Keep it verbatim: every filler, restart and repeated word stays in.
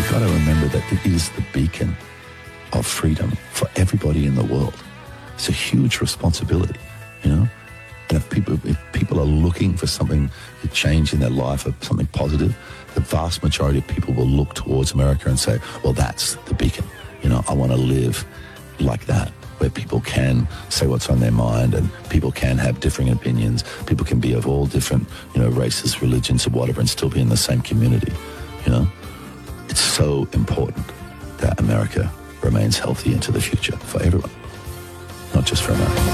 got to remember that it is the beacon of freedom for everybody in the world. It's a huge responsibility, you know? And if people, if people are looking for something to change in their life or something positive, the vast majority of people will look towards America and say, well, that's the beacon. You know, I want to live like that, where people can say what's on their mind and people can have differing opinions. People can be of all different, you know, races, religions or whatever and still be in the same community, you know? It's so important that America remains healthy into the future for everyone, not just for America.